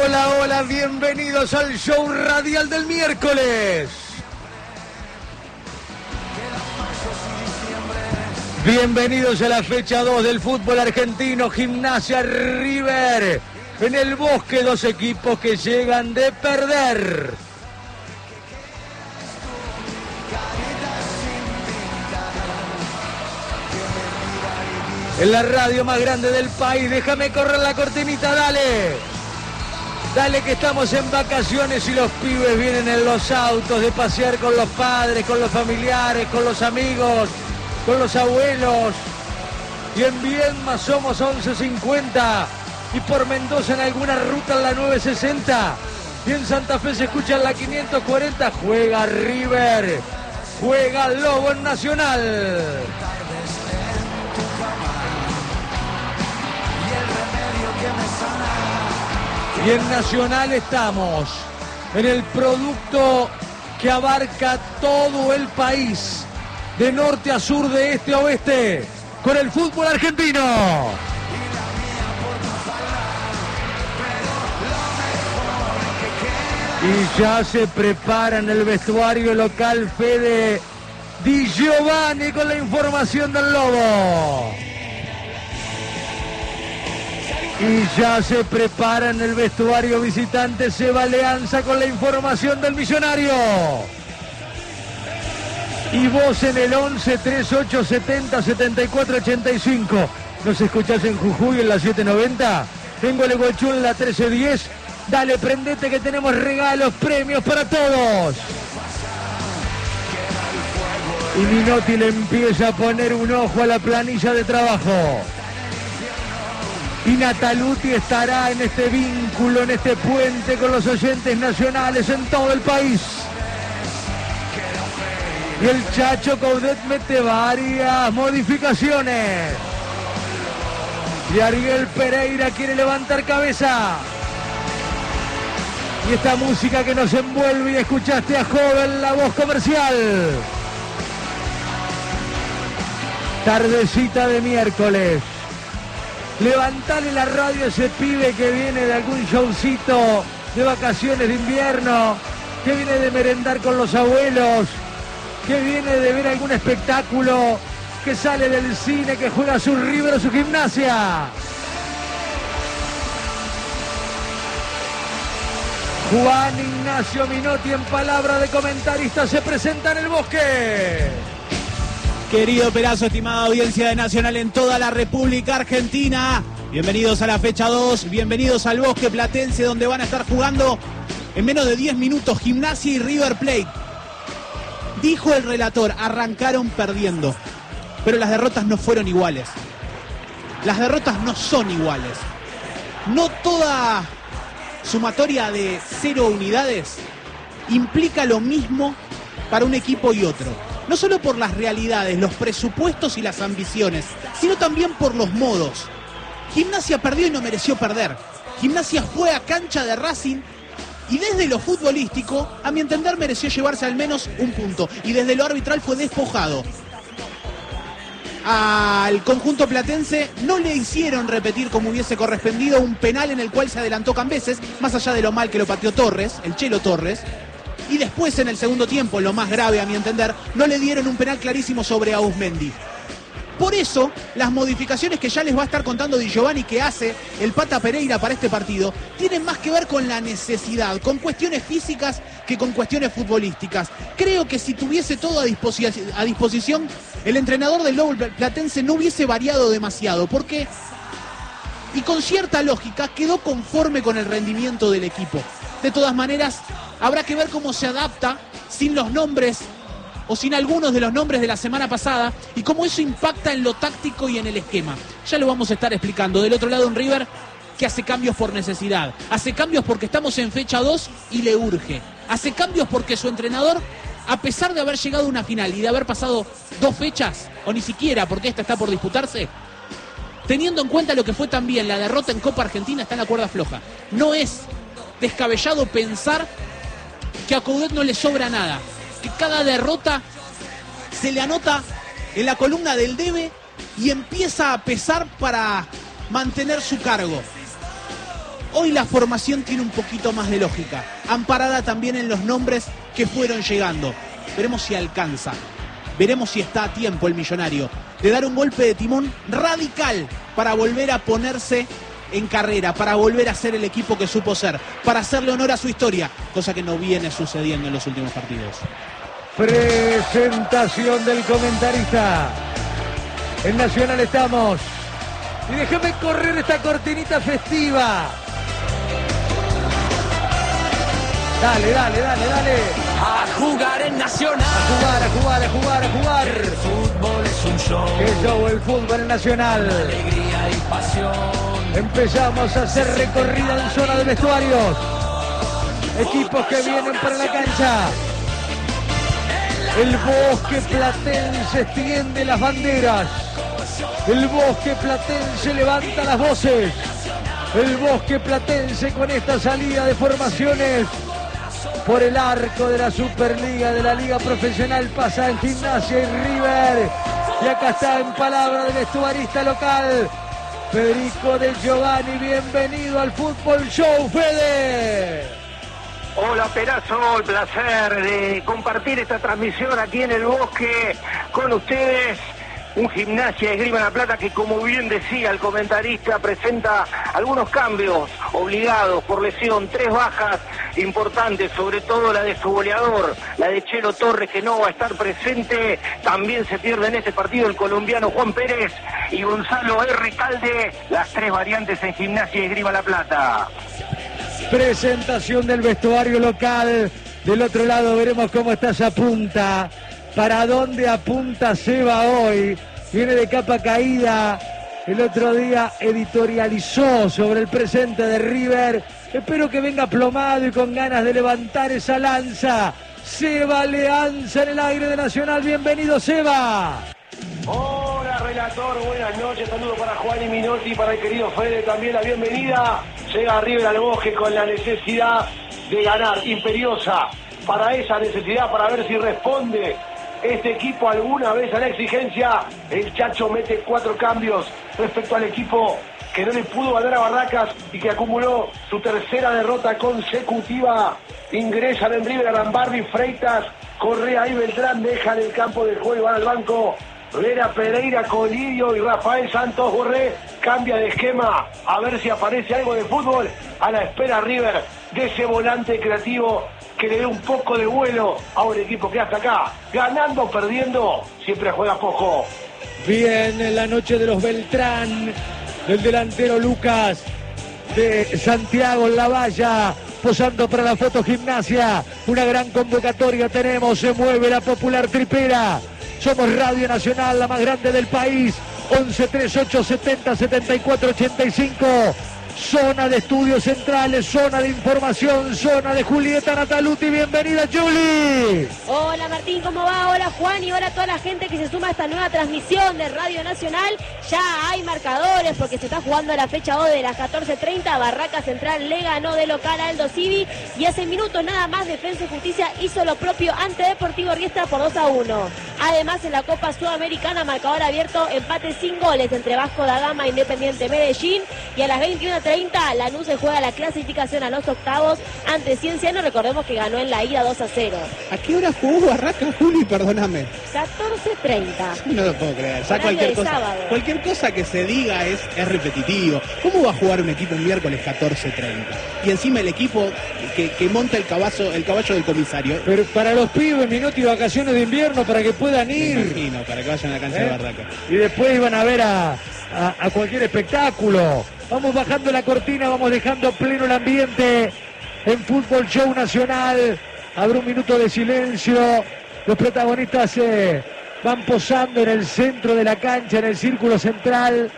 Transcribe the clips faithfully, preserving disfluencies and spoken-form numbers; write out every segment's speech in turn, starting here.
Hola, hola, bienvenidos al show radial del miércoles. Bienvenidos a la fecha dos del fútbol argentino, Gimnasia River. En el Bosque, dos equipos que llegan de perder. En la radio más grande del país, déjame correr la cortinita, dale. Dale que estamos en vacaciones y los pibes vienen en los autos de pasear con los padres, con los familiares, con los amigos, con los abuelos. Y en Viedma somos once cincuenta. Y por Mendoza en alguna ruta en la nueve sesenta. Y en Santa Fe se escucha en la quinientos cuarenta. Juega River. Juega Lobo en Nacional. Y en Nacional estamos en el producto que abarca todo el país, de norte a sur, de este a oeste, con el fútbol argentino. Y ya se prepara en el vestuario local Fede Di Giovanni con la información del Lobo. Y ya se prepara en el vestuario visitante Seba Leanza con la información del Millonario. Y vos en el once treinta y ocho setenta setenta y cuatro ochenta y cinco. ¿Nos escuchás en Jujuy en la setecientos noventa? Tengo el Guachú en la trece diez. Dale, prendete que tenemos regalos, premios para todos. Y Minotti le empieza a poner un ojo a la planilla de trabajo. Y Nataluti estará en este vínculo, en este puente con los oyentes nacionales en todo el país. Y el Chacho Coudet mete varias modificaciones. Y Ariel Pereira quiere levantar cabeza. Y esta música que nos envuelve, y escuchaste a Joven, la voz comercial. Tardecita de miércoles. Levantale la radio a ese pibe que viene de algún showcito de vacaciones de invierno, que viene de merendar con los abuelos, que viene de ver algún espectáculo, que sale del cine, que juega su River o su Gimnasia. Juan Ignacio Minotti, en palabra de comentarista, se presenta en el Bosque. Querido Perazo, estimada audiencia de Nacional en toda la República Argentina, bienvenidos a la fecha dos, bienvenidos al Bosque Platense, donde van a estar jugando en menos de diez minutos Gimnasia y River Plate. Dijo el relator, arrancaron perdiendo, pero las derrotas no fueron iguales. Las derrotas no son iguales. No toda sumatoria de cero unidades implica lo mismo para un equipo y otro. No solo por las realidades, los presupuestos y las ambiciones, sino también por los modos. Gimnasia perdió y no mereció perder. Gimnasia fue a cancha de Racing y desde lo futbolístico, a mi entender, mereció llevarse al menos un punto. Y desde lo arbitral fue despojado. Al conjunto platense no le hicieron repetir como hubiese correspondido un penal en el cual se adelantó Cambeses, más allá de lo mal que lo pateó Torres, el Chelo Torres. Y después, en el segundo tiempo, lo más grave a mi entender, no le dieron un penal clarísimo sobre Auzmendi. Por eso, las modificaciones que ya les va a estar contando Di Giovanni que hace el Pata Pereira para este partido, tienen más que ver con la necesidad, con cuestiones físicas que con cuestiones futbolísticas. Creo que si tuviese todo a disposición, a disposición el entrenador del Lobo Platense no hubiese variado demasiado, porque, y con cierta lógica, quedó conforme con el rendimiento del equipo. De todas maneras, habrá que ver cómo se adapta sin los nombres o sin algunos de los nombres de la semana pasada y cómo eso impacta en lo táctico y en el esquema. Ya lo vamos a estar explicando. Del otro lado, un River que hace cambios por necesidad. Hace cambios porque estamos en fecha dos y le urge. Hace cambios porque su entrenador, a pesar de haber llegado a una final y de haber pasado dos fechas, o ni siquiera porque esta está por disputarse, teniendo en cuenta lo que fue también la derrota en Copa Argentina, está en la cuerda floja. No es descabellado pensar que a Coudet no le sobra nada, que cada derrota se le anota en la columna del debe y empieza a pesar para mantener su cargo. Hoy la formación tiene un poquito más de lógica, amparada también en los nombres que fueron llegando. Veremos si alcanza, veremos si está a tiempo el Millonario de dar un golpe de timón radical para volver a ponerse en carrera, para volver a ser el equipo que supo ser, para hacerle honor a su historia, cosa que no viene sucediendo en los últimos partidos. Presentación del comentarista. En Nacional estamos. Y déjame correr esta cortinita festiva. Dale, dale, dale, dale. A jugar en Nacional. A jugar, a jugar, a jugar, a jugar. El fútbol es un show. El show, el fútbol en Nacional. Alegría y pasión. Empezamos a hacer recorrida en zona de vestuarios. Equipos que vienen para la cancha. El Bosque Platense extiende las banderas. El Bosque Platense levanta las voces. El Bosque Platense con esta salida de formaciones por el arco de la Superliga, de la Liga Profesional, pasa en Gimnasia y River. Y acá está en palabra del vestuarista local, Federico de Giovanni. Bienvenido al Fútbol Show, Fede. Hola, Perazo, el placer de compartir esta transmisión aquí en el Bosque con ustedes. Un Gimnasia Esgrima La Plata que, como bien decía el comentarista, presenta algunos cambios obligados por lesión, tres bajas importantes, sobre todo la de su goleador, la de Chelo Torres, que no va a estar presente. También se pierde en este partido el colombiano Juan Pérez y Gonzalo R. Calde, las tres variantes en Gimnasia Esgrima La Plata. Presentación del vestuario local. Del otro lado veremos cómo está esa punta. ¿Para dónde apunta Seba hoy? Viene de capa caída. El otro día editorializó sobre el presente de River. Espero que venga plomado y con ganas de levantar esa lanza. Seba Leanza en el aire de Nacional. Bienvenido, Seba. Hola, relator, buenas noches. Saludos para Juan y Minotti, para el querido Fede también la bienvenida. Llega River al Bosque con la necesidad de ganar, imperiosa. Para esa necesidad, para ver si responde este equipo alguna vez a la exigencia. El Chacho mete cuatro cambios respecto al equipo que no le pudo ganar a Barracas y que acumuló su tercera derrota consecutiva. Ingresan en River Arambarri, Freitas, Correa y Beltrán, dejan el campo de juego, van al banco Vera, Pereira, Colidio y Rafael Santos Borré. Cambia de esquema, a ver si aparece algo de fútbol. A la espera River de ese volante creativo que le dé un poco de vuelo a un equipo que hasta acá, ganando o perdiendo, siempre juega poco. Bien, en la noche de los Beltrán, del delantero Lucas de Santiago en la valla, posando para la foto Gimnasia. Una gran convocatoria tenemos, se mueve la popular tripera. Somos Radio Nacional, la más grande del país. once treinta y ocho setenta setenta y cuatro ochenta y cinco. Zona de estudios centrales, zona de información, zona de Julieta Nataluti. Bienvenida, Juli. Hola Martín, ¿cómo va? Hola Juan y hola a toda la gente que se suma a esta nueva transmisión de Radio Nacional. Ya hay marcadores porque se está jugando la fecha dos de las catorce treinta. Barraca Central le ganó de local a Aldo Civi y hace minutos nada más Defensa y Justicia hizo lo propio ante Deportivo Riestra por dos a uno. Además, en la Copa Sudamericana, marcador abierto, empate sin goles entre Vasco da Gama e Independiente Medellín. Y a las veintiuna treinta, Lanús se juega la clasificación a los octavos ante Cienciano. Recordemos que ganó en la ida dos a cero. ¿A qué hora jugó Barraca, Juli? Perdóname. catorce treinta. No lo puedo creer. Ya cualquier cosa, sábado. cualquier cosa que se diga es, es repetitivo. ¿Cómo va a jugar un equipo un miércoles catorce treinta? Y encima el equipo que, que monta el caballo, el caballo del comisario. Pero para los pibes, Minotti, vacaciones de invierno para que puedan ir. Me imagino, para que vayan a la cancha ¿Eh? de Barraca. Y después iban a ver a, a, a cualquier espectáculo. Vamos bajando la cortina, vamos dejando pleno el ambiente en Fútbol Show Nacional. Habrá un minuto de silencio. Los protagonistas eh, van posando en el centro de la cancha, en el círculo central.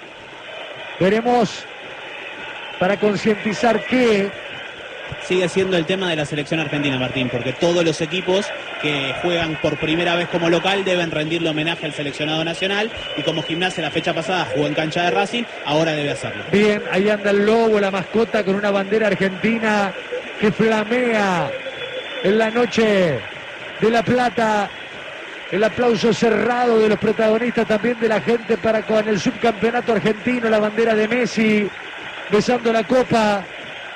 Veremos para concientizar que... Sigue siendo el tema de la selección argentina, Martín, porque todos los equipos que juegan por primera vez como local deben rendirle homenaje al seleccionado nacional, y como Gimnasia la fecha pasada jugó en cancha de Racing, ahora debe hacerlo. Bien, ahí anda el lobo, la mascota, con una bandera argentina que flamea en la noche de La Plata. El aplauso cerrado de los protagonistas, también de la gente para con el subcampeonato argentino, la bandera de Messi, besando la copa.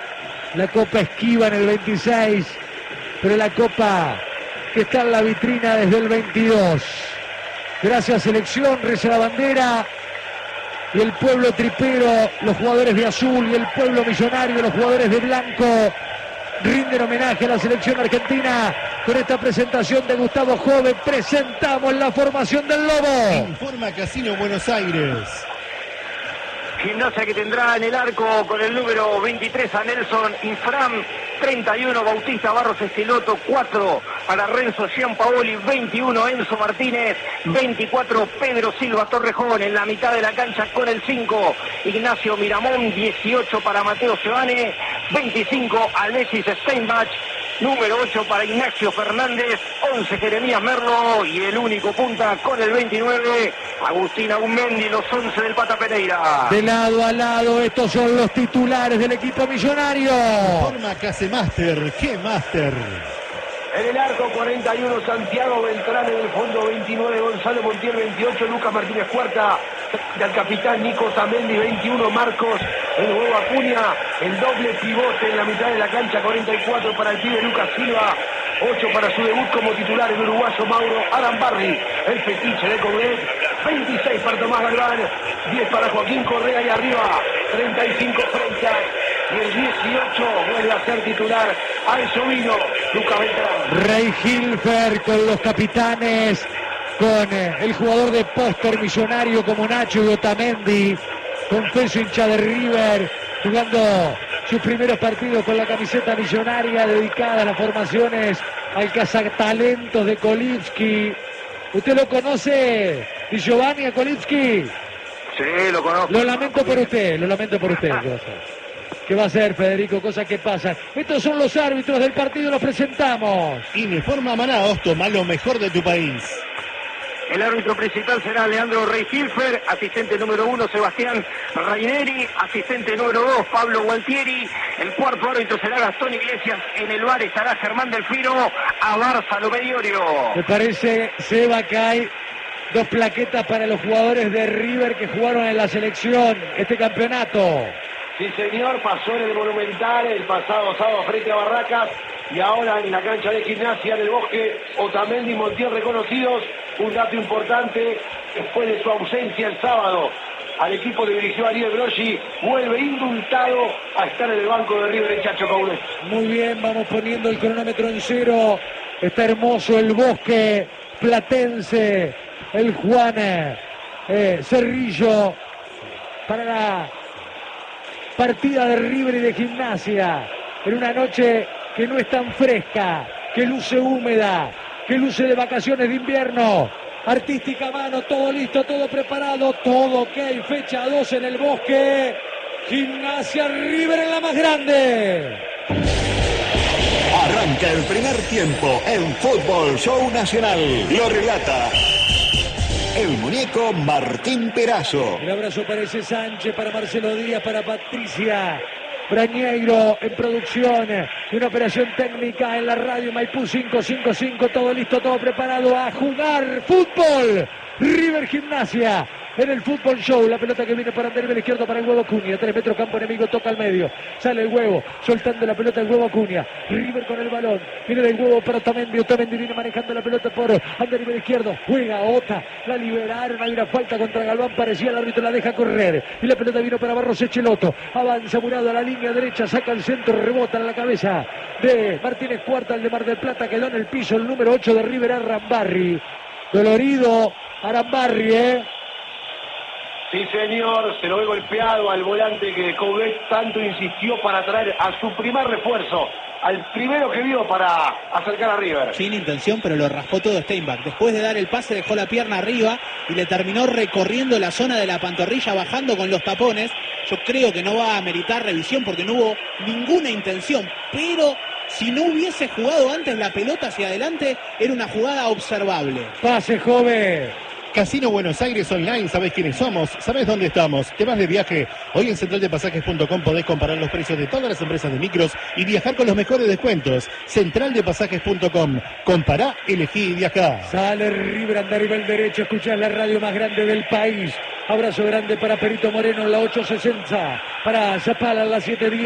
La Copa esquiva en el veintiséis, pero la Copa que está en la vitrina desde el veintidós. Gracias selección, reza la bandera. Y el pueblo tripero, los jugadores de azul, y el pueblo millonario, los jugadores de blanco, rinden homenaje a la selección argentina con esta presentación de Gustavo Joven. Presentamos la formación del Lobo. Informa Casino Buenos Aires. Gimnasia que tendrá en el arco con el número veintitrés a Nelson Infram, treinta y uno Bautista Barros Esqueloto, cuatro para Renzo Giampaoli, veintiuno Enzo Martínez, veinticuatro Pedro Silva Torrejón, en la mitad de la cancha con el cinco Ignacio Miramón, dieciocho para Mateo Sebane, veinticinco Alexis Steinbach, número ocho para Ignacio Fernández, once Jeremías Merlo y el único punta con el veintinueve Agustín Agumendi, los once del Pata Pereira. De lado a lado, estos son los titulares del equipo millonario. Forma Casemaster, ¿qué Master? En el arco cuarenta y uno Santiago Beltrán, en el fondo veintinueve Gonzalo Montiel, veintiocho Lucas Martínez Cuarta, del capitán Nico Tamendi, veintiuno Marcos el huevo Acuña, el doble pivote en la mitad de la cancha, cuarenta y cuatro para el pibe Lucas Silva, ocho para su debut como titular el uruguayo Mauro Arambarri, el fetiche de Coudet, veintiséis para Tomás Galván, diez para Joaquín Correa y arriba treinta y cinco Freitas, y el dieciocho vuelve a ser titular al Sovino, Lucas Beltrán. Rey Hilfer con los capitanes, con eh, el jugador de póster millonario como Nacho y Otamendi, confeso hincha de River, jugando sus primeros partidos con la camiseta millonaria dedicada a las formaciones al cazatalentos de Kolivsky. ¿Usted lo conoce, Di Giovanni, a Kolivsky? Sí, lo conozco. Lo lamento por usted, lo lamento por usted. ¿Qué va a hacer? ¿Qué va a hacer, Federico? Cosas que pasan. Estos son los árbitros del partido, los presentamos. Informa Manaos, toma lo mejor de tu país. El árbitro principal será Leandro Rey Hilfer, asistente número uno Sebastián Raineri, asistente número dos Pablo Gualtieri, el cuarto árbitro será Gastón Iglesias, en el bar estará Germán Delfino, a Bárzalo Mediorio. Me parece, Seba, que hay dos plaquetas para los jugadores de River que jugaron en la selección este campeonato. Sí, señor, pasó en el Monumental el pasado sábado frente a Barracas y ahora en la cancha de Gimnasia en el Bosque, Otamendi y Montiel reconocidos. Un dato importante, después de su ausencia el sábado al equipo que dirigió Ariel Broggi, vuelve indultado a estar en el banco de River el Chacho Coudet. Muy bien, vamos poniendo el cronómetro en cero. Está hermoso el Bosque platense, el Juan eh, Cerrillo para la partida de River y de Gimnasia, en una noche que no es tan fresca, que luce húmeda, que luce de vacaciones de invierno. Artística mano, todo listo, todo preparado, todo ok, fecha dos en el Bosque. Gimnasia River en la más grande. Arranca el primer tiempo en Fútbol Show Nacional. Lo relata el muñeco Martín Perazo. El abrazo para ese Sánchez, para Marcelo Díaz, para Patricia Brañeiro en producción de una operación técnica en la radio Maipú cinco cinco cinco, todo listo, todo preparado a jugar fútbol. River Gimnasia en el Fútbol Show, la pelota que viene para Ander del izquierdo para el huevo Acuña, tres metros campo enemigo, toca al medio, sale el huevo, soltando la pelota el huevo Acuña, River con el balón, viene del huevo para Otamendi, Otamendi viene manejando la pelota por Ander del izquierdo, juega Ota, la liberaron, hay una falta contra Galván, parecía el árbitro, la deja correr, y la pelota vino para Barros Echeloto, avanza Murado a la línea derecha, saca el centro, rebota en la cabeza de Martínez Cuarta, el de Mar del Plata, quedó en el piso el número ocho de River, Arambarri, dolorido Arambarri, eh. Sí, señor, se lo ve golpeado al volante que Coudet tanto insistió para traer a su primer refuerzo, al primero que vio para acercar a River. Sin intención, pero lo raspó todo Steinbach. Después de dar el pase, dejó la pierna arriba y le terminó recorriendo la zona de la pantorrilla, bajando con los tapones. Yo creo que no va a meritar revisión porque no hubo ninguna intención, pero si no hubiese jugado antes la pelota hacia adelante, era una jugada observable. Pase, joven. Casino Buenos Aires Online, ¿sabés quiénes somos? ¿Sabés dónde estamos? ¿Te vas de viaje? Hoy en central de pasajes punto com podés comparar los precios de todas las empresas de micros y viajar con los mejores descuentos. central de pasajes punto com. Compará, elegí y viajá. Sale River, anda a nivel derecho, escuchás la radio más grande del país. Abrazo grande para Perito Moreno en la ocho sesenta, para Zapala en la siete diez.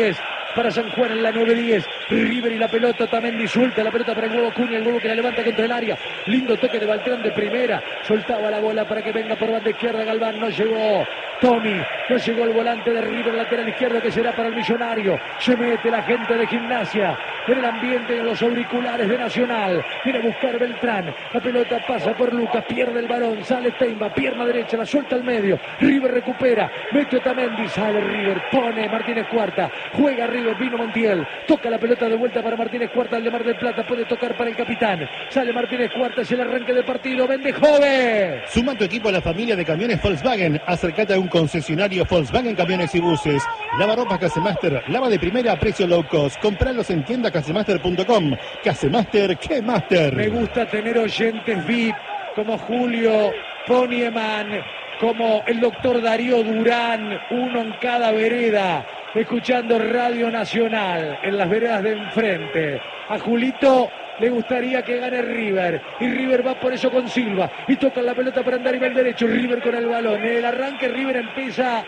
para San Juan en la nueve diez. River y la pelota, Otamendi suelta la pelota para el huevo Cunha, el huevo que la levanta contra el área. Lindo toque de Beltrán de primera. Soltaba la bola para que venga por banda izquierda Galván. No llegó Tommy, no llegó el volante de River, lateral izquierdo que será para el Millonario. Se mete la gente de Gimnasia en el ambiente de los auriculares de Nacional. Viene a buscar Beltrán. La pelota pasa por Lucas, pierde el balón, sale Teimba, pierna derecha, la suelta al medio. River recupera, mete Otamendi, sale River, pone Martínez Cuarta, juega River, vino Montiel, toca la pelota de vuelta para Martínez Cuarta, el de Mar del Plata, puede tocar para el capitán. Sale Martínez Cuarta, es el arranque del partido, vende Jove. Suma tu equipo a la familia de camiones Volkswagen. Acércate a un concesionario Volkswagen Camiones y Buses. Lava ropa Casemaster, lava de primera a precio low cost. Compralos en tienda casemaster punto com. Casemaster, ¿qué master? Me gusta tener oyentes V I P como Julio Ponieman, como el doctor Darío Durán, uno en cada vereda, escuchando Radio Nacional en las veredas de enfrente. A Julito le gustaría que gane River, y River va por eso con Silva, y toca la pelota para andar nivel derecho, River con el balón. En el arranque River empieza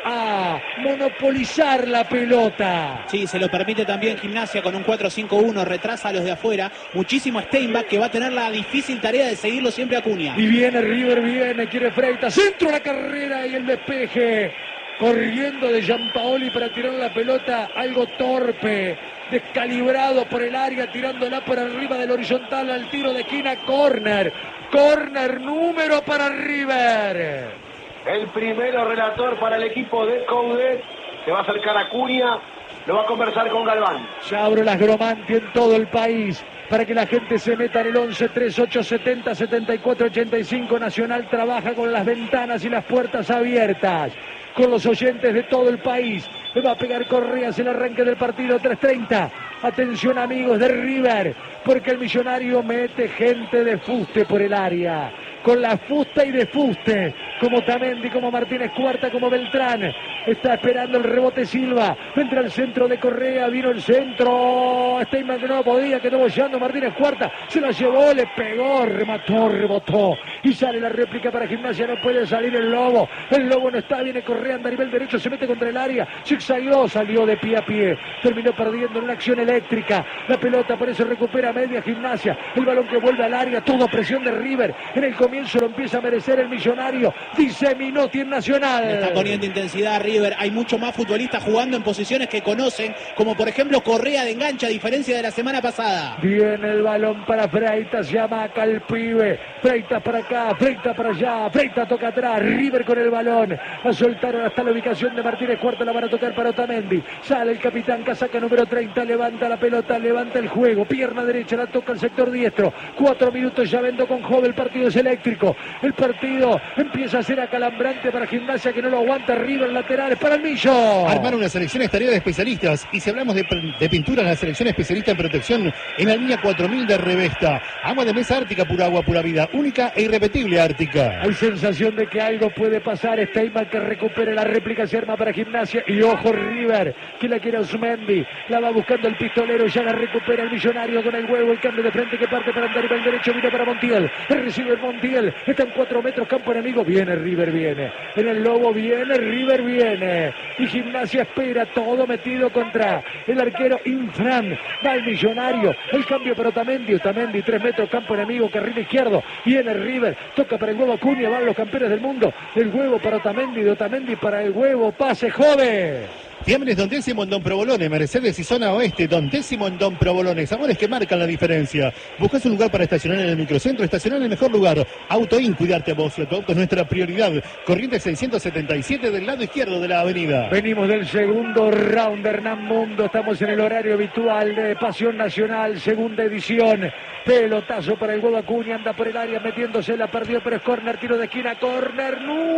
a monopolizar la pelota. Sí, se lo permite también Gimnasia con un cuatro cinco uno, retrasa a los de afuera. Muchísimo Steinbach, que va a tener la difícil tarea de seguirlo siempre a Cunha. Y viene River, viene, quiere Freitas, centro a la carrera y el despeje. Corriendo de Giampaoli para tirar la pelota, algo torpe, descalibrado por el área, tirándola por arriba del horizontal al tiro de esquina, córner, córner número para River. El primero relator para el equipo de Coudet, se va a acercar a Cunha, lo va a conversar con Galván. Ya abro las Gromanti en todo el país para que la gente se meta en el once treinta y ocho setenta setenta y cuatro ochenta y cinco. Nacional trabaja con las ventanas y las puertas abiertas, con los oyentes de todo el país. Le va a pegar Correas el arranque del partido, tres treinta. Atención amigos de River, porque el Millonario mete gente de fuste por el área, con la fusta y de fuste, como Otamendi, como Martínez Cuarta, como Beltrán. Está esperando el rebote Silva, entra al centro de Correa, vino el centro, Steinman que no podía, quedó bollando Martínez Cuarta, se la llevó, le pegó, remató, rebotó, y sale la réplica para Gimnasia. No puede salir el Lobo, el Lobo no está, viene Correa, anda a nivel derecho, se mete contra el área, zigzagueó, salió de pie a pie, terminó perdiendo en una acción eléctrica, la pelota por eso recupera media Gimnasia, el balón que vuelve al área, todo presión de River, en el comienzo lo empieza a merecer el Millonario, dice Minotti en Nacional. Le está poniendo intensidad a River, hay mucho más futbolistas jugando en posiciones que conocen, como por ejemplo Correa de enganche, a diferencia de la semana pasada. Viene el balón para Freitas, llama acá el pibe, Freitas para acá, Freitas para allá, Freitas toca atrás, River con el balón, la soltaron hasta la ubicación de Martínez Cuarta, la van a tocar para Otamendi, sale el capitán, casaca número treinta, levanta la pelota, levanta el juego, pierna derecha, la toca el sector diestro, cuatro minutos ya vendo con Jove, el partido es eléctrico, el partido empieza a ser acalambrante para Gimnasia que no lo aguanta, River laterales para el Millo. Armar una selección es tarea de especialistas, y si hablamos de, de pintura, la selección especialista en protección en la línea cuatro mil de Revesta. Agua de mesa Ártica, pura agua, pura vida, única e irrepetible Ártica. Hay sensación de que algo puede pasar, Steinman que recupere la réplica, se arma para Gimnasia, y ojo River, que la quiere Osmendi, la va buscando el pistolero, ya la recupera el Millonario con el huevo, el cambio de frente que parte para andar el derecho, vino para Montiel, recibe el Montiel, está en cuatro metros, campo enemigo, viene River, viene, en el Lobo viene, River viene, y Gimnasia espera, todo metido contra el arquero Infran, va el Millonario, el cambio para Otamendi, Otamendi, tres metros, campo enemigo, carril izquierdo, viene River, toca para el huevo Cunha, van los campeones del mundo, el huevo para Otamendi, de Otamendi para el huevo, pase Jove. Fiambres Don Décimo en Don Provolone, Mercedes y Zona Oeste, Don Décimo en Don Provolone, sabores que marcan la diferencia. ¿Buscas un lugar para estacionar en el microcentro? Estacionar en el mejor lugar. Autoin, cuidarte a vos, tu auto es nuestra prioridad. Corrientes seiscientos setenta y siete del lado izquierdo de la avenida. Venimos del segundo round de Hernán Mundo, estamos en el horario habitual de Pasión Nacional, segunda edición. Pelotazo para el huevo Acuña, anda por el área metiéndose, la perdió, pero es córner, tiro de esquina, córner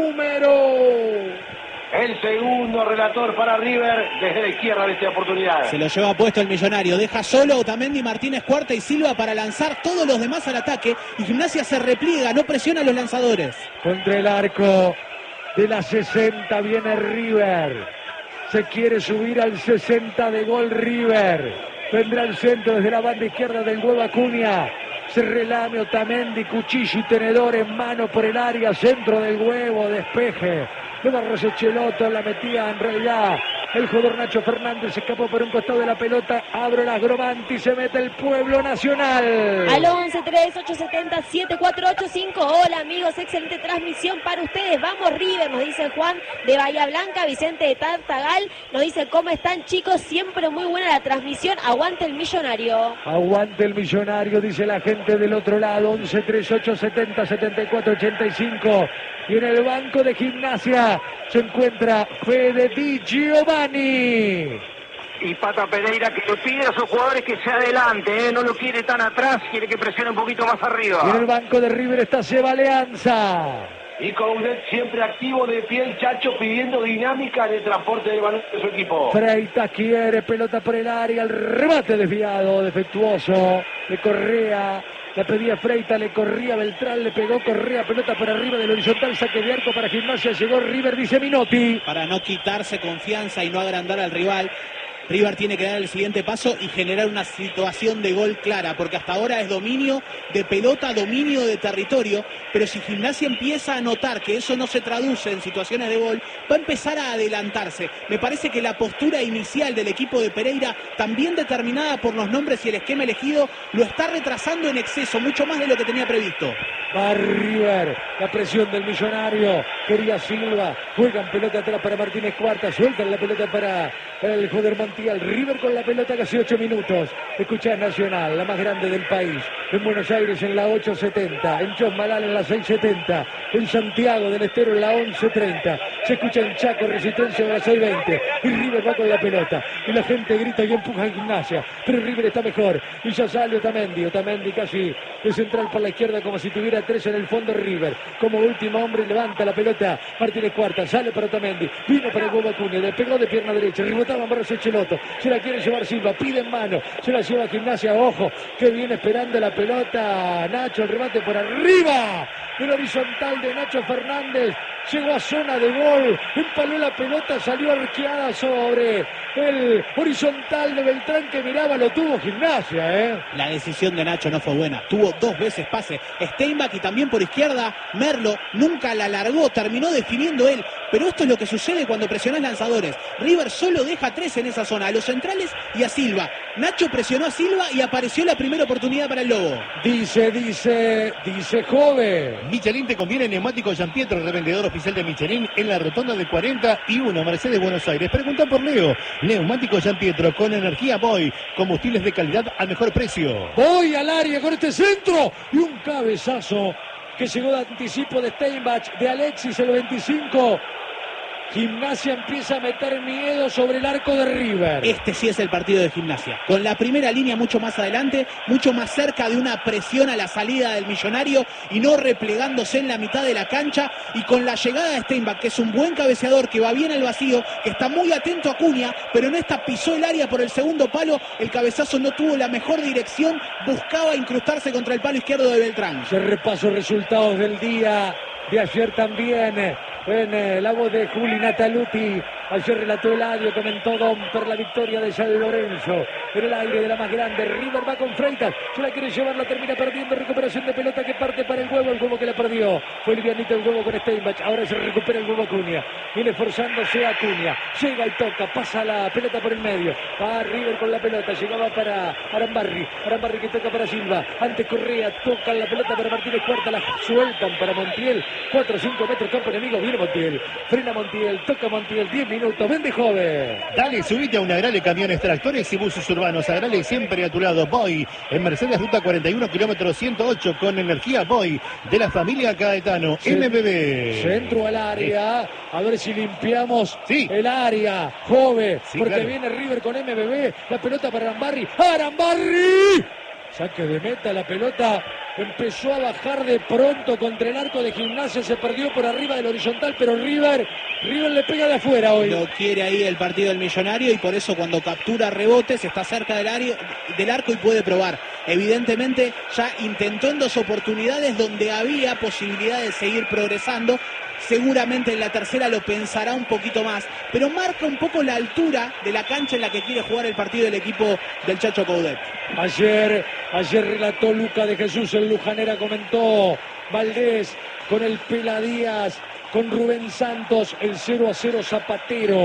número... El segundo relator para River desde la izquierda de esta oportunidad. Se lo lleva puesto el Millonario. Deja solo a Otamendi, Martínez Cuarta y Silva para lanzar todos los demás al ataque. Y Gimnasia se repliega, no presiona a los lanzadores. Contra el arco de la sesenta viene River. Se quiere subir al sesenta de gol River. Vendrá el centro desde la banda izquierda del huevo Acuña. Se relame Otamendi, cuchillo y tenedor en mano por el área, centro del huevo, despeje. De Barros Echeloto, la metía en realidad El jugador Nacho Fernández se escapó por un costado de la pelota. Abro las Gromanti, se mete el Pueblo Nacional. Al once tres ocho siete cero siete cuatro ocho cinco. Hola amigos, excelente transmisión para ustedes. Vamos River, nos dice Juan de Bahía Blanca. Vicente de Tartagal nos dice, ¿cómo están chicos? Siempre muy buena la transmisión. Aguante el Millonario. Aguante el Millonario, dice la gente del otro lado. once tres ocho siete cero siete cuatro ocho cinco. Y en el banco de Gimnasia se encuentra Fede Di Giovanni. Y Pata Pereira que le pide a sus jugadores que se adelante, ¿eh? No lo quiere tan atrás, quiere que presione un poquito más arriba. Y en el banco de River está Seba Leanza. Y Coudet siempre activo de pie el Chacho pidiendo dinámica en el transporte del balón de su equipo. Freitas quiere, pelota por el área, el remate desviado, defectuoso de Correa. La pedía Freitas, le corría Beltrán, le pegó Correa, pelota por arriba del horizontal, saque de arco para Gimnasia, llegó River, dice Minotti. Para no quitarse confianza y no agrandar al rival, River tiene que dar el siguiente paso y generar una situación de gol clara, porque hasta ahora es dominio de pelota, dominio de territorio, pero si Gimnasia empieza a notar que eso no se traduce en situaciones de gol, va a empezar a adelantarse. Me parece que la postura inicial del equipo de Pereira, también determinada por los nombres y el esquema elegido, lo está retrasando en exceso, mucho más de lo que tenía previsto. Va River, la presión del Millonario, quería Silva, juegan pelota atrás para Martínez Cuarta, sueltan la pelota para el jugador Montiel. River con la pelota casi ocho minutos. Escuchá Nacional, la más grande del país. En Buenos Aires en la ocho setenta, en Chosmalal en la seis setenta, en Santiago del Estero en la once treinta. Se escucha en Chaco, Resistencia en la seis veinte. Y River va con la pelota. Y la gente grita y empuja en Gimnasia. Pero River está mejor. Y ya sale Otamendi. Otamendi casi de central por la izquierda como si tuviera tres en el fondo River. Como último hombre levanta la pelota Martínez Cuarta. Sale para Otamendi. Vino para el huevo Acuña. Le pegó de pierna derecha. Rebotaba Barros Echeloto. Se la quiere llevar Silva. Pide en mano. Se la lleva a Gimnasia. Ojo que viene esperando la pelota Nacho. El remate por arriba. El horizontal de Nacho Fernández. Llegó a zona de gol. Empaló la pelota. Salió arqueada sobre el horizontal de Beltrán que miraba. Lo tuvo Gimnasia, ¿eh? La decisión de Nacho no fue buena. Tuvo dos veces pase. Steinbach y también por izquierda Merlo. Nunca la largó. Terminó definiendo él. Pero esto es lo que sucede cuando presionás lanzadores. River solo deja tres en esa zona. A los centrales y a Silva. Nacho presionó a Silva y apareció la primera oportunidad para el Lobo. Dice, dice, dice Jove. Michelin te conviene neumático Gianpietro, revendedor oficial de Michelin en la rotonda de cuarenta y uno, Mercedes, Buenos Aires. Pregunta por Leo. Neumático Gianpietro con energía Boy. Combustibles de calidad al mejor precio. Voy al área con este centro y un cabezazo que llegó de anticipo de Steinbach, de Alexis el veinticinco. Gimnasia empieza a meter miedo sobre el arco de River. Este sí es el partido de Gimnasia. Con la primera línea mucho más adelante, mucho más cerca de una presión a la salida del Millonario y no replegándose en la mitad de la cancha. Y con la llegada de Steinbach, que es un buen cabeceador, que va bien al vacío, que está muy atento a Acuña, pero en esta pisó el área por el segundo palo. El cabezazo no tuvo la mejor dirección, buscaba incrustarse contra el palo izquierdo de Beltrán. Se repaso resultados del día de ayer también. En eh, la voz de Juli Nataluti. Ayer relató Eladio, comentó Domper la victoria de San Lorenzo. En el aire de la más grande, River va con Freitas. Se la quiere llevar, la termina perdiendo. Recuperación de pelota que parte para el huevo. El huevo que la perdió. Fue livianito el huevo con Steinbach. Ahora se recupera el huevo Acuña. Viene esforzándose Acuña. Llega y toca. Pasa la pelota por el medio. Va River con la pelota. Llegaba para Arambarri. Arambarri que toca para Silva. Antes Correa. Toca la pelota para Martínez Cuarta. La sueltan para Montiel. cuatro o cinco metros campo enemigo. Viene Montiel. Frena Montiel. Toca Montiel. diez minutos. Vende joven. Dale, subite a un Agrale Camiones, Tractores y Buses Urbanos. Agrale siempre a tu lado. Boy. En Mercedes, ruta cuarenta y uno, kilómetro ciento ocho. Con energía Boy. De la familia Caetano. C M B B. Centro al área. A ver si limpiamos sí. el área. Jove. Sí, porque claro. viene River con M B B. La pelota para Arambarri. ¡Arambarri! Saque de meta, la pelota empezó a bajar de pronto contra el arco de Gimnasia, se perdió por arriba del horizontal, pero River, River le pega de afuera hoy. Lo quiere ahí el partido del Millonario y por eso cuando captura rebotes está cerca del, área, del arco y puede probar. Evidentemente ya intentó en dos oportunidades donde había posibilidad de seguir progresando. Seguramente en la tercera lo pensará un poquito más, pero marca un poco la altura de la cancha en la que quiere jugar el partido del equipo del Chacho Coudet. Ayer, ayer relató Luca de Jesús, el Lujanera comentó Valdés con el Pela Díaz, con Rubén Santos, el cero a cero Zapatero.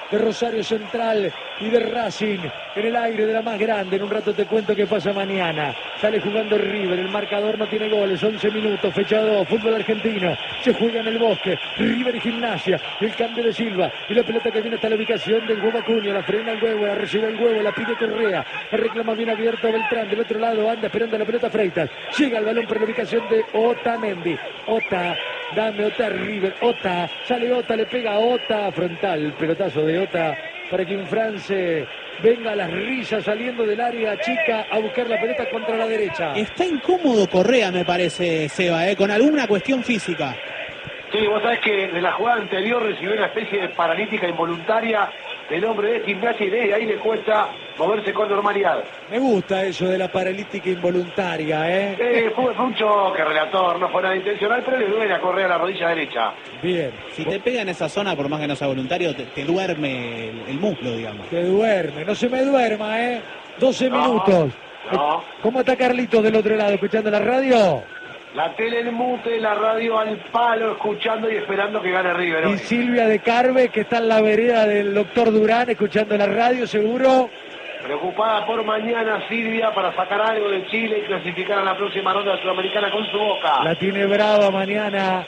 de Rosario Central y de Racing en el aire de la más grande. En un rato te cuento qué pasa mañana. Sale jugando River, el marcador no tiene goles, once minutos, fecha dos, fútbol argentino, se juega en el Bosque, River y Gimnasia, el cambio de Silva y la pelota que viene hasta la ubicación del huevo Acuña, la frena el huevo, la recibe el huevo, la pide Correa, la reclama bien abierto Beltrán, del otro lado anda esperando la pelota Freitas, llega el balón por la ubicación de Otamendi, Ota, dame Ota River, Ota, sale Ota, le pega a Ota, frontal, pelotazo de Ota para que en France venga las risas saliendo del área chica a buscar la pelota contra la derecha. Está incómodo Correa, me parece, Seba, ¿eh? Con alguna cuestión física. Sí, vos sabés que de la jugada anterior recibió una especie de paralítica involuntaria del hombre de Gimnasia y desde ahí le cuesta moverse con normalidad. Me gusta eso de la paralítica involuntaria, ¿eh? Eh, fue, fue un choque, relator, no fue nada intencional, pero le duele a Correa a la rodilla derecha. Bien. Si te pega en esa zona, por más que no sea voluntario, te, te duerme el, el muslo, digamos. Te duerme, no se me duerma, ¿eh? doce No, minutos. no. ¿Cómo está Carlitos del otro lado, escuchando la radio? La tele en mute, la radio al palo, escuchando y esperando que gane River Y hoy. Silvia de Carve, que está en la vereda del doctor Durán, escuchando la radio, seguro. Preocupada por mañana Silvia para sacar algo de Chile y clasificar a la próxima ronda sudamericana con su Boca. La tiene brava mañana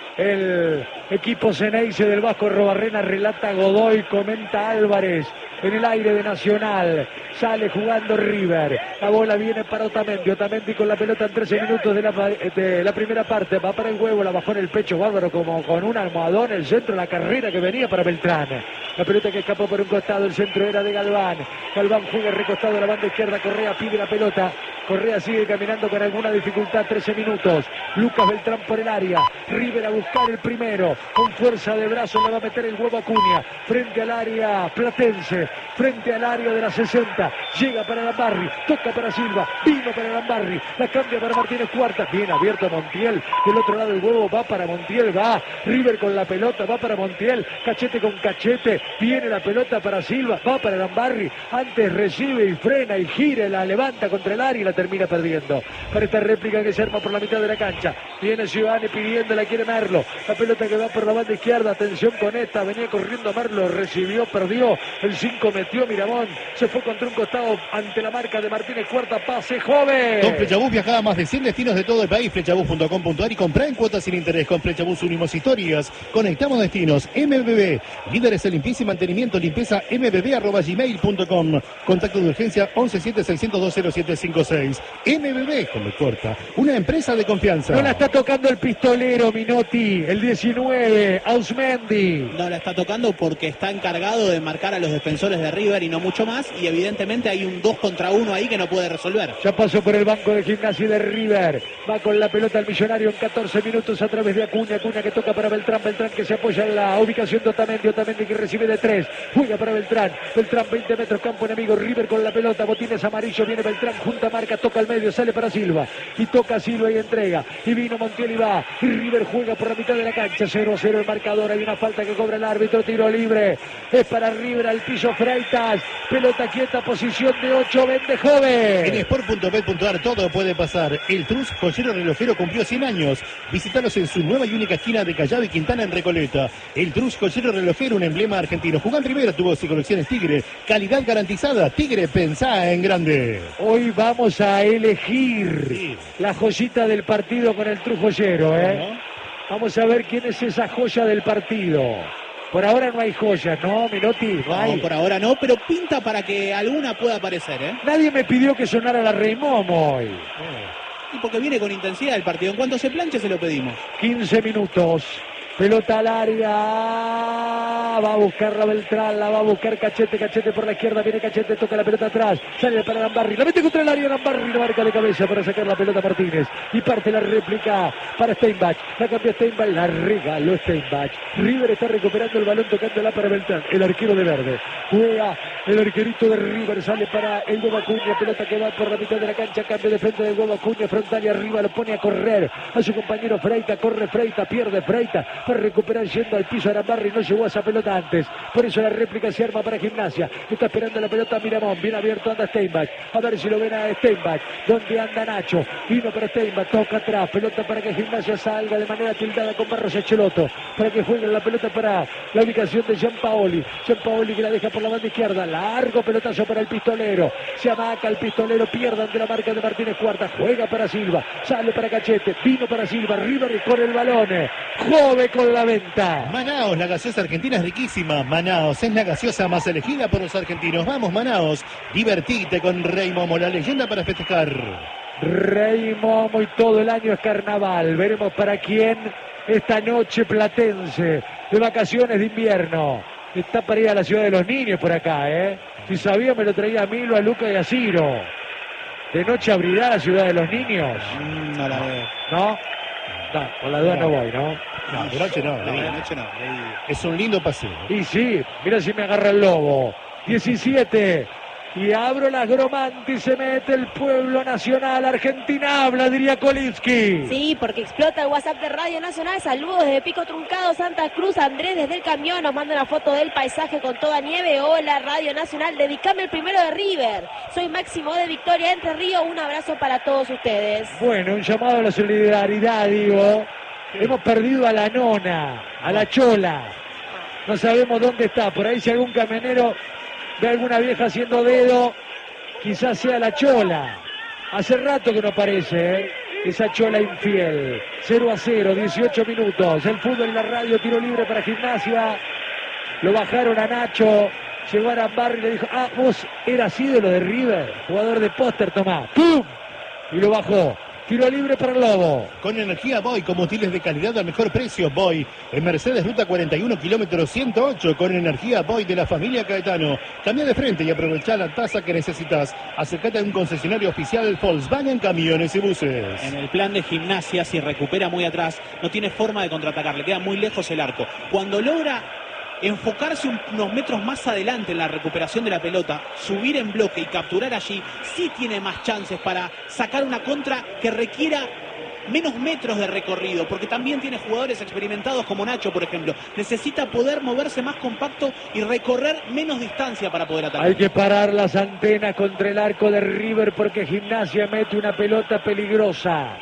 el equipo Ceneice del Vasco Robarrena, relata Godoy, comenta Álvarez. En el aire de Nacional, sale jugando River, la bola viene para Otamendi, Otamendi con la pelota en trece minutos de la, de la primera parte, va para el huevo, la bajó en el pecho, bárbaro, como con un almohadón, el centro, la carrera que venía para Beltrán, la pelota que escapó por un costado, el centro era de Galván, Galván juega recostado a la banda izquierda, Correa pide la pelota, Correa sigue caminando con alguna dificultad, trece minutos, Lucas Beltrán por el área, River a buscar el primero, con fuerza de brazo le va a meter el huevo Acuña, frente al área platense, frente al área de la sesenta, llega para Lambarri, toca para Silva, vino para Lambarri, la cambia para Martínez Cuarta, bien abierto Montiel, del otro lado el huevo va para Montiel, va River con la pelota, va para Montiel, cachete con cachete, viene la pelota para Silva, va para Lambarri, antes recibe y frena y gira, la levanta contra el área y la termina perdiendo, para esta réplica que se arma por la mitad de la cancha, viene Giovanni pidiendo, la quiere Merlo, la pelota que va por la banda izquierda, atención con esta, venía corriendo Merlo, recibió, perdió, el cinco metió Miramón, se fue contra un costado ante la marca de Martínez Cuarta, pase joven. Con Flechabús viajaba a más de cien destinos de todo el país, flechabús punto com punto ar y comprá en cuotas sin interés. Con Flechabús unimos historias, conectamos destinos. M B B, líderes en limpieza y mantenimiento, limpieza m b b arroba gmail punto com. Contacto de urgencia once siete seiscientos dos cero siete cinco seis. M B B, con B corta, una empresa de confianza. No la está tocando el pistolero Minotti, el diecinueve, Ausmendi. No la está tocando porque está encargado de marcar a los defensores de River y no mucho más, y evidentemente hay un dos contra uno ahí que no puede resolver. Ya pasó por el banco de Gimnasia de River, va con la pelota al millonario en catorce minutos a través de Acuña, Acuña que toca para Beltrán, Beltrán que se apoya en la ubicación de Otamendi, Otamendi que recibe de tres, juega para Beltrán, Beltrán veinte metros, campo enemigo, River con la pelota, botines amarillos, viene Beltrán, junta marca, toca al medio, sale para Silva, y toca Silva y entrega, y vino Montiel y va, y River juega por la mitad de la cancha, cero a cero el marcador, hay una falta que cobra el árbitro, tiro libre, es para River, al piso Freitas, pelota quieta, posición de ocho, vende joven. En sport punto bet punto ar todo puede pasar. El Trus Joyero Relojero cumplió cien años. Visítalos en su nueva y única esquina de Callao y Quintana en Recoleta. El Trus Joyero Relojero, un emblema argentino. Jugán Rivera tuvo y colecciones Tigre. Calidad garantizada. Tigre, pensá en grande. Hoy vamos a elegir Sí. la joyita del partido con el Trus Joyero, ¿eh? ¿No? Vamos a ver quién es esa joya del partido. Por ahora no hay joyas, ¿no, Minotti? No hay. No, por ahora no, pero pinta para que alguna pueda aparecer, ¿eh? Nadie me pidió que sonara la Rey Momo hoy. Y porque viene con intensidad el partido. En cuanto se planche se lo pedimos. quince minutos. Pelota al área, va a buscar la Beltrán, la va a buscar Cachete, Cachete por la izquierda, viene Cachete, toca la pelota atrás, sale para Lambarri, la mete contra el área, Lambarri, la marca de cabeza para sacar la pelota Martínez, y parte la réplica para Steinbach, la cambia Steinbach, la regaló Steinbach, River está recuperando el balón, tocándola para Beltrán, el arquero de verde, juega el arquerito de River, sale para el Huevo Acuña, pelota que va por la mitad de la cancha, cambio de frente del Huevo Acuña, frontal y arriba, lo pone a correr, a su compañero Freita, corre Freita, pierde Freita, para recuperar yendo al piso Arambarri, no llegó a esa pelota pelota antes. Por eso la réplica se arma para Gimnasia. Está esperando la pelota Miramón. Bien abierto anda Steinbach. A ver si lo ven a Steinbach. ¿Dónde anda Nacho? Vino para Steinbach. Toca atrás. Pelota para que Gimnasia salga de manera tildada con Barros Echeloto. Para que juegue la pelota para la ubicación de Gianpaoli. Gianpaoli que la deja por la banda izquierda. Largo pelotazo para el pistolero. Se amaca el pistolero. Pierde ante la marca de Martínez Cuarta. Juega para Silva. Sale para Cachete. Vino para Silva. River con el balón. Jove con la venta. Manaos, la gaseosa argentina es riquísima. Manaos es la gaseosa más elegida por los argentinos. Vamos, Manaos. Divertite con Rey Momo, la leyenda para festejar. Rey Momo y todo el año es carnaval. Veremos para quién esta noche platense de vacaciones de invierno. Está para ir a la ciudad de los niños por acá, ¿eh? Si sabía me lo traía a Milo, a Luca y a Ciro. ¿De noche abrirá la ciudad de los niños? Mm, no la veo. ¿No? No, con la duda no, no voy, ¿no? No, de noche no. No, de noche no. Es un lindo paseo. Y sí, mira si me agarra el lobo. diecisiete. Y abro las Gromanti, se mete el pueblo nacional. Argentina habla, diría Kolinski. Sí, porque explota el WhatsApp de Radio Nacional. Saludos desde Pico Truncado, Santa Cruz. Andrés desde el camión nos manda una foto del paisaje con toda nieve. Hola, Radio Nacional, dedicame el primero de River. Soy Máximo de Victoria, Entre Ríos. Un abrazo para todos ustedes. Bueno, un llamado a la solidaridad, digo. Hemos perdido a la nona, a la chola. No sabemos dónde está. Por ahí si algún camionero ve alguna vieja haciendo dedo, quizás sea la chola. Hace rato que no aparece, ¿eh? Esa chola infiel. cero a cero, dieciocho minutos. El fútbol y la radio, tiro libre para Gimnasia. Lo bajaron a Nacho. Llegó a Arambarri y le dijo, ah, vos eras ídolo de River, jugador de póster, tomá. ¡Pum! Y lo bajó. Tiro libre para el Lobo. Con energía Boy, combustibles de calidad al mejor precio. Boy, en Mercedes Ruta cuarenta y uno, kilómetro ciento ocho, con energía Boy de la familia Caetano. Cambia de frente y aprovecha la tasa que necesitas. Acércate a un concesionario oficial Volkswagen Camiones y Buses. En el plan de Gimnasia, si recupera muy atrás, no tiene forma de contraatacar, le queda muy lejos el arco. Cuando logra enfocarse unos metros más adelante en la recuperación de la pelota, subir en bloque y capturar allí, sí tiene más chances para sacar una contra que requiera menos metros de recorrido, porque también tiene jugadores experimentados como Nacho, por ejemplo. Necesita poder moverse más compacto y recorrer menos distancia para poder atacar. Hay que parar las antenas contra el arco de River porque Gimnasia mete una pelota peligrosa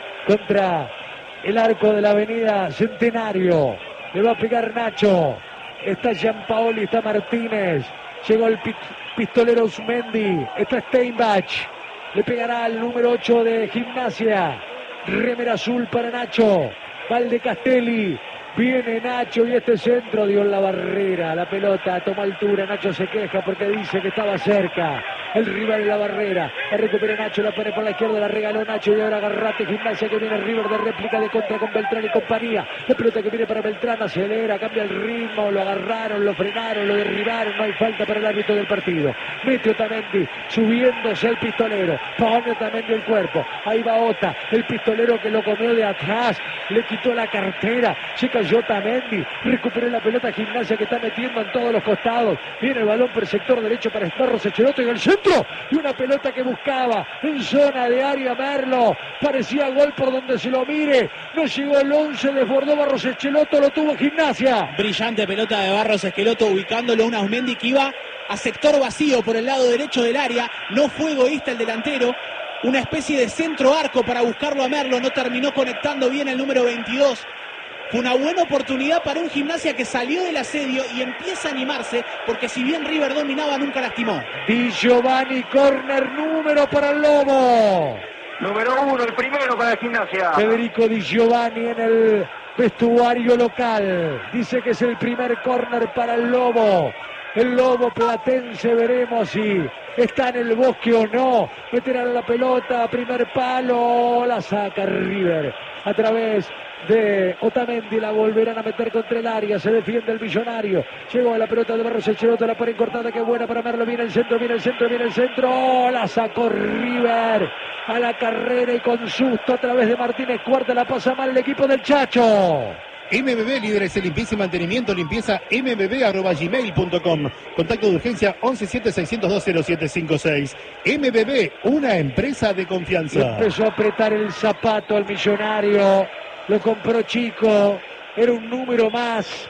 contra el arco de la avenida Centenario. Le va a pegar Nacho. Está Gianpaoli, está Martínez. Llegó el pistolero Usmendi. Está Steinbach. Le pegará al número ocho de Gimnasia. Remera azul para Nacho. Valde Castelli. Viene Nacho y este centro dio en la barrera. La pelota tomó altura. Nacho se queja porque dice que estaba cerca. El rival en la barrera. La recupera Nacho, la pone por la izquierda, la regaló Nacho y ahora agarrate Gimnasia que viene River de réplica de contra con Beltrán y compañía. La pelota que viene para Beltrán, acelera, cambia el ritmo, lo agarraron, lo frenaron, lo derribaron, no hay falta para el árbitro del partido. Mete Otamendi, subiéndose el pistolero, pone Otamendi el cuerpo, ahí va Ota, el pistolero que lo comió de atrás, le quitó la cartera, se cayó Otamendi, recuperó la pelota Gimnasia que está metiendo en todos los costados, viene el balón por el sector derecho para Barros Echeloto y el centro. Y una pelota que buscaba en zona de área Merlo. Parecía gol por donde se lo mire. No llegó el once, desbordó Barros Echeloto, lo tuvo Gimnasia. Brillante pelota de Barros Echeloto ubicándolo un Ausmendi que iba a sector vacío por el lado derecho del área. No fue egoísta el delantero. Una especie de centro arco para buscarlo a Merlo. No terminó conectando bien el número veintidós. Fue una buena oportunidad para un Gimnasia que salió del asedio y empieza a animarse, porque si bien River dominaba, nunca lastimó. Di Giovanni, córner número para el Lobo. Número uno, el primero para el Gimnasia. Federico Di Giovanni en el vestuario local. Dice que es el primer córner para el Lobo. El Lobo platense, veremos si está en el bosque o no. Meterán la pelota, primer palo, la saca River a través de Otamendi, la volverán a meter contra el área, se defiende el millonario, llegó a la pelota de Barros Echeloto, la pone cortada, que buena para Merlo, viene el centro, viene el centro, viene el centro, oh, la sacó River a la carrera y con susto a través de Martínez Cuarta, la pasa mal el equipo del Chacho. M B B, líderes en limpieza y mantenimiento, limpieza m b b arroba gmail punto com. Contacto de urgencia once siete seiscientos dos cero siete cinco seis. M B B, una empresa de confianza. Y empezó a apretar el zapato al millonario, lo compró chico, era un número más.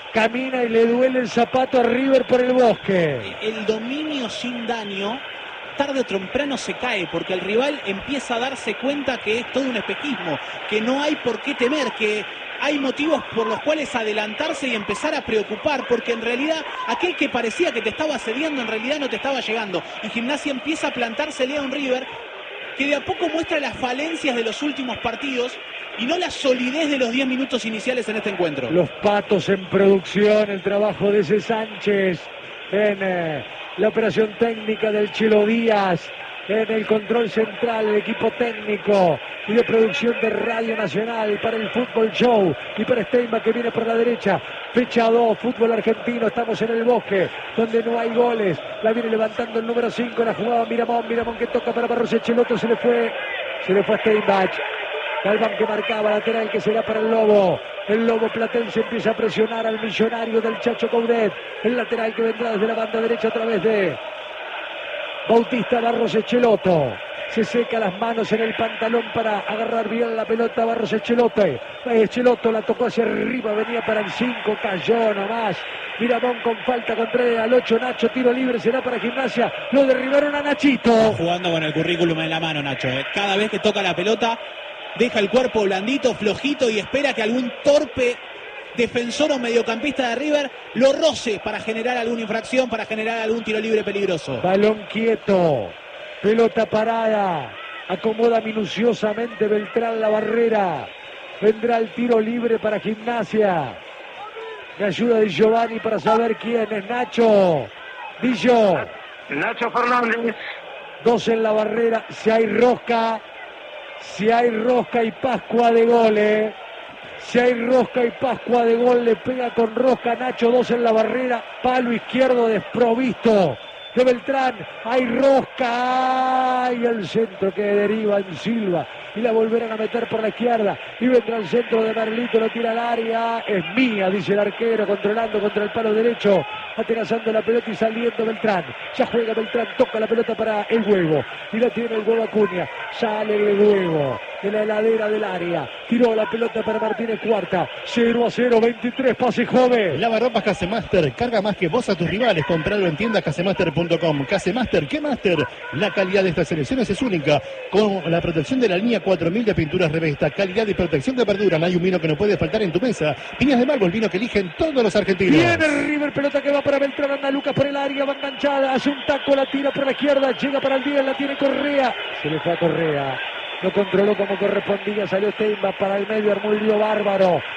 camina y le duele el zapato a River por el Bosque. El dominio sin daño tarde o temprano se cae, porque el rival empieza a darse cuenta que es todo un espejismo, que no hay por qué temer, que hay motivos por los cuales adelantarse y empezar a preocupar, porque en realidad aquel que parecía que te estaba asediando en realidad no te estaba llegando, y Gimnasia empieza a plantársele a un River que de a poco muestra las falencias de los últimos partidos y no la solidez de los diez minutos iniciales en este encuentro. Los patos en producción, el trabajo de ese Sánchez en eh, la operación técnica del Chelo Díaz, en el control central, el equipo técnico y de producción de Radio Nacional para el Fútbol Show y para Steinbach que viene por la derecha. Fecha dos, fútbol argentino, estamos en el Bosque, donde no hay goles. La viene levantando el número cinco, la jugada Miramón, Miramón que toca para Barros Echeloto, se le fue, se le fue a Steinbach. Galván que marcaba, lateral que será para el Lobo. El Lobo platense empieza a presionar al millonario del Chacho Coudet. El lateral que vendrá desde la banda derecha a través de Bautista Barros Echeloto. Se seca las manos en el pantalón para agarrar bien la pelota Barros Echeloto. Echeloto la tocó hacia arriba, venía para el cinco, cayó nomás. Miramón con falta contra al ocho, Nacho, tiro libre, será para Gimnasia. Lo derribaron a Nachito. Está jugando con el currículum en la mano, Nacho. ¿eh? Cada vez que toca la pelota, deja el cuerpo blandito, flojito y espera que algún torpe defensor o mediocampista de River lo roce para generar alguna infracción, para generar algún tiro libre peligroso. Balón quieto, pelota parada, acomoda minuciosamente Beltrán la barrera. Vendrá el tiro libre para Gimnasia. Me ayuda Di Giovanni para saber quién es Nacho. Dillo. Nacho Fernández. Dos en la barrera, si hay rosca, si hay rosca y Pascua de goles. Si hay rosca y Pascua de gol, le pega con rosca Nacho, dos en la barrera, palo izquierdo desprovisto de Beltrán, hay rosca y el centro que deriva en Silva y la volverán a meter por la izquierda y vendrá el centro de Merlito, lo tira al área, es mía, dice el arquero, controlando contra el palo derecho, atenazando la pelota y saliendo Beltrán, ya juega Beltrán, toca la pelota para el Huevo y la tiene el Huevo Acuña, sale el Huevo de la heladera del área, tiró la pelota para Martínez Cuarta, cero a cero, veintitrés, pase joven. Lavarropas Casemaster, carga más que vos a tus rivales, compralo en tienda casemaster punto com. Casemaster, ¿qué Master? La calidad de estas selecciones es única, con la protección de la línea cuatro mil de pinturas Revesta, calidad y protección de verdura, no hay un vino que no puede faltar en tu mesa. Piñas de Malvo, el vino que eligen todos los argentinos. Viene River, pelota que va para Beltrán, anda Lucas por el área, va enganchada, hace un taco, la tira por la izquierda, llega para el día, la tiene Correa, se le fue a Correa. Lo controló como correspondía, salió Steinbach para el medio, armó el lío bárbaro.